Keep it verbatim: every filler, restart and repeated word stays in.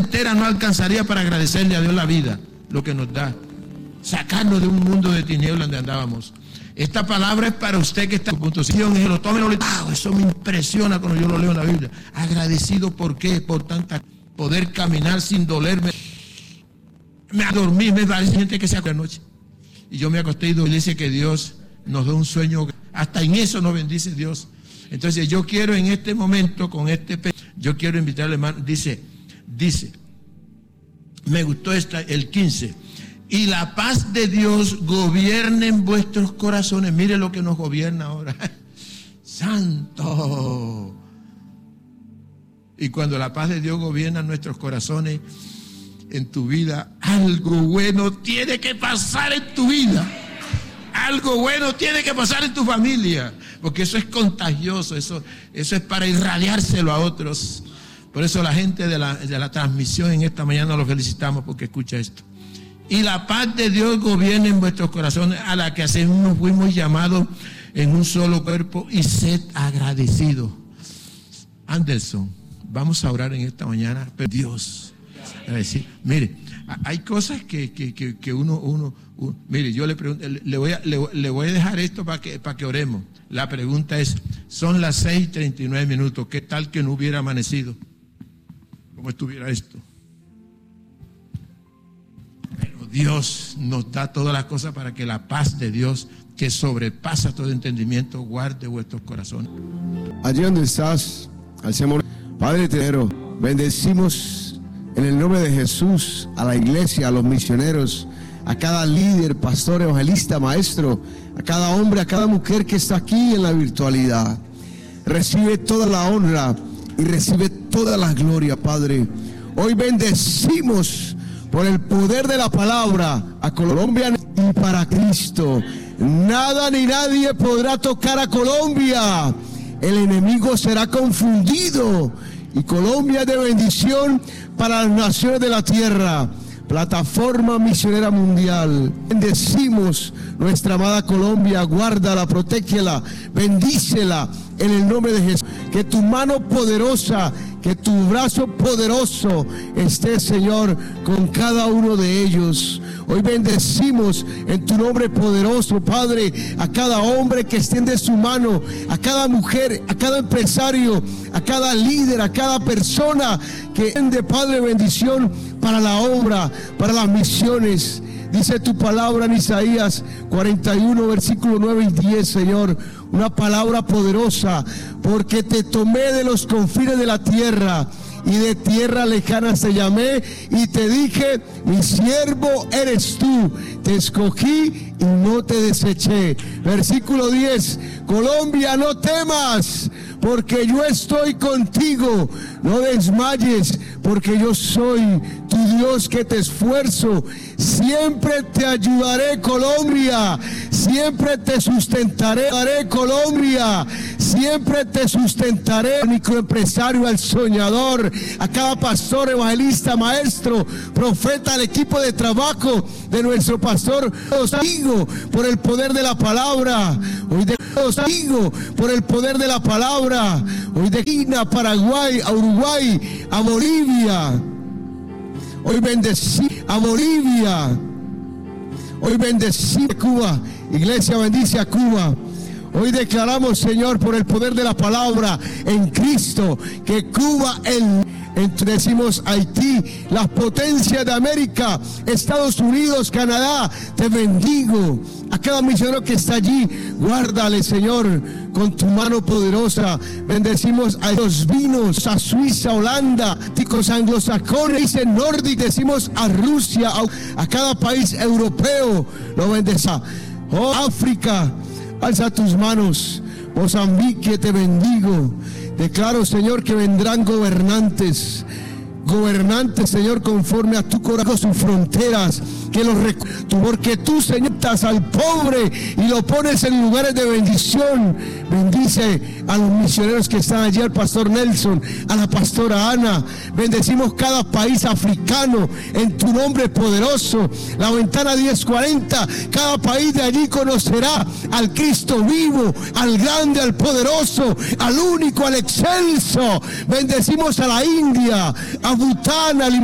entera no alcanzaría para agradecerle a Dios la vida, lo que nos da, sacarnos de un mundo de tinieblas donde andábamos. Esta palabra es para usted que está en punto de lo tome, no le ah, eso me impresiona cuando yo lo leo en la Biblia. Agradecido por qué, por tanta poder caminar sin dolerme. Me dormí, me parece gente que se acuesta anoche. Y yo me acosté y dice que Dios nos da un sueño, hasta en eso nos bendice Dios. Entonces yo quiero en este momento, con este yo quiero invitarle, hermano, dice, dice, me gustó esta, el quince, y la paz de Dios gobierne en vuestros corazones. Mire lo que nos gobierna ahora. Santo. Y cuando la paz de Dios gobierna en nuestros corazones, en tu vida, algo bueno tiene que pasar en tu vida. Algo bueno tiene que pasar en tu familia, porque eso es contagioso, eso, eso es para irradiárselo a otros. Por eso la gente de la, de la transmisión en esta mañana lo felicitamos porque escucha esto. Y la paz de Dios gobierne en vuestros corazones, a la que así nos fuimos llamados en un solo cuerpo, y sed agradecidos. Anderson, vamos a orar en esta mañana, pero Dios, decir, mire, hay cosas que, que, que, que uno, uno, uno, mire, yo le pregunto, le voy a, le, le voy a dejar esto para que, para que oremos. La pregunta es, son las seis y treinta y nueve minutos, ¿qué tal que no hubiera amanecido? ¿Cómo estuviera esto? Pero Dios nos da todas las cosas para que la paz de Dios, que sobrepasa todo entendimiento, guarde vuestros corazones. Allí donde estás, hacemos, Padre eterno, bendecimos en el nombre de Jesús a la iglesia, a los misioneros, a cada líder, pastor, evangelista, maestro, a cada hombre, a cada mujer que está aquí en la virtualidad. Recibe toda la honra y recibe toda la gloria, Padre. Hoy bendecimos por el poder de la palabra a Colombia y para Cristo. Nada ni nadie podrá tocar a Colombia. El enemigo será confundido y Colombia es de bendición para las naciones de la tierra. Plataforma Misionera Mundial, bendecimos nuestra amada Colombia, guárdala, protégela, bendícela en el nombre de Jesús. Que tu mano poderosa, que tu brazo poderoso esté, Señor, con cada uno de ellos. Hoy bendecimos en tu nombre poderoso, Padre, a cada hombre que extiende su mano, a cada mujer, a cada empresario, a cada líder, a cada persona que extiende, Padre, bendición para la obra, para las misiones. Dice tu palabra en Isaías cuarenta y uno, versículo nueve y diez, Señor, una palabra poderosa, porque te tomé de los confines de la tierra y de tierra lejana te llamé y te dije, mi siervo eres tú, te escogí y no te deseché. Versículo diez, Colombia, no temas, porque yo estoy contigo, no desmayes, porque yo soy tu Dios que te esfuerzo. Siempre te ayudaré, Colombia, siempre te sustentaré, Colombia, siempre te sustentaré. Al microempresario, al soñador, a cada pastor, evangelista, maestro, profeta, al equipo de trabajo de nuestro pastor, os digo por el poder de la palabra. Hoy de os digo por el poder de la palabra. Hoy de China, a Paraguay, a Uruguay, a Bolivia. Hoy bendecí a Bolivia. Hoy bendecí a Cuba. Iglesia, bendice a Cuba. Hoy declaramos, Señor, por el poder de la palabra en Cristo, que Cuba, el decimos Haití, las potencias de América, Estados Unidos, Canadá, te bendigo. A cada misionero que está allí, guárdale, Señor, con tu mano poderosa. Bendecimos a los vinos, a Suiza, Holanda, ticos anglosajones, dice Nordic, decimos a Rusia, a, a cada país europeo, lo bendeza. Oh, África, alza tus manos. Mozambique, te bendigo. Declaro, Señor, que vendrán gobernantes, gobernantes, Señor, conforme a tu corazón, sus fronteras, que los rec- porque tú, Señor, estás al pobre y lo pones en lugares de bendición. Bendice a los misioneros que están allí, al pastor Nelson, a la pastora Ana. Bendecimos cada país africano en tu nombre poderoso. La ventana diez cuarenta, cada país de allí conocerá al Cristo vivo, al grande, al poderoso, al único, al excelso. Bendecimos a la India, a Bután, al